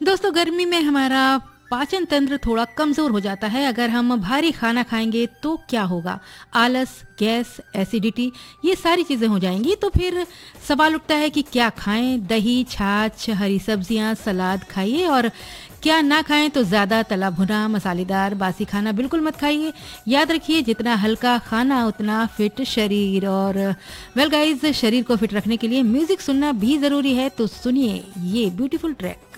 दोस्तों, गर्मी में हमारा पाचन तंत्र थोड़ा कमजोर हो जाता है। अगर हम भारी खाना खाएंगे तो क्या होगा? आलस, गैस, एसिडिटी, ये सारी चीजें हो जाएंगी। तो फिर सवाल उठता है कि क्या खाएं? दही, छाछ, हरी सब्जियां, सलाद खाइए, और क्या ना खाएं तो ज्यादा तला भुना, मसालेदार, बासी खाना बिल्कुल मत खाइए। याद रखिए, जितना हल्का खाना उतना फिट शरीर। और वेल गाइस, शरीर को फिट रखने के लिए म्यूजिक सुनना भी जरूरी है, तो सुनिए ये ब्यूटीफुल ट्रैक।